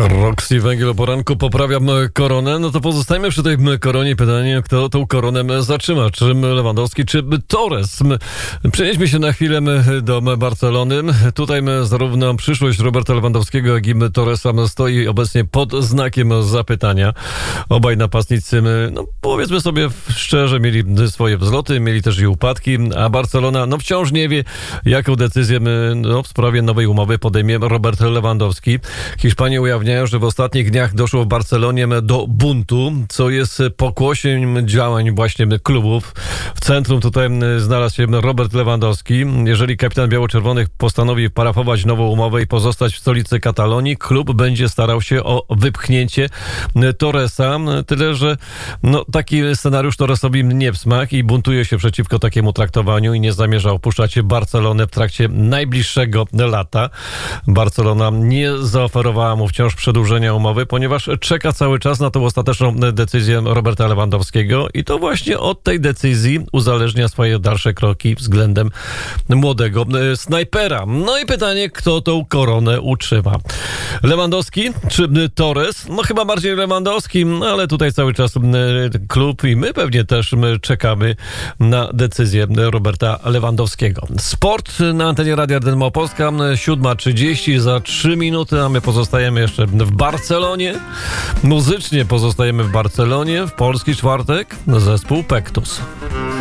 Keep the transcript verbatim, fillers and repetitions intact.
Roxy Węgiel o poranku, poprawiam koronę. No to pozostajemy przy tej koronie. Pytanie, kto tą koronę zatrzyma? Czy Lewandowski, czy Torres? Przenieśmy się na chwilę do Barcelony. Tutaj zarówno przyszłość Roberta Lewandowskiego, jak i Torresa stoi obecnie pod znakiem zapytania. Obaj napastnicy, no powiedzmy sobie szczerze, mieli swoje wzloty, mieli też i upadki, a Barcelona no wciąż nie wie, jaką decyzję no, w sprawie nowej umowy podejmie Robert Lewandowski. Hiszpanie ujawniają, że w ostatnich dniach doszło w Barcelonie do buntu, co jest pokłosiem działań właśnie klubów. W centrum tutaj znalazł się Robert Lewandowski. Jeżeli kapitan biało-czerwonych postanowi parafować nową umowę i pozostać w stolicy Katalonii, klub będzie starał się o wypchnięcie Torresa. Tyle, że no, taki scenariusz Torresowi nie w smak i buntuje się przeciwko takiemu traktowaniu i nie zamierza opuszczać Barcelony w trakcie najbliższego lata. Barcelona nie zaoferowała mu wciąż przedłużenia umowy, ponieważ czeka cały czas na tą ostateczną decyzję Roberta Lewandowskiego i to właśnie od tej decyzji uzależnia swoje dalsze kroki względem młodego snajpera. No i pytanie, kto tą koronę utrzyma? Lewandowski czy Torres? No chyba bardziej Lewandowski, ale tutaj cały czas klub i my pewnie też my czekamy na decyzję Roberta Lewandowskiego. Sport na antenie Radia R Małopolska, siódma trzydzieści, za trzy minuty, a my pozostajemy jeszcze w Barcelonie. Muzycznie pozostajemy w Barcelonie. W polski czwartek zespół Pektus.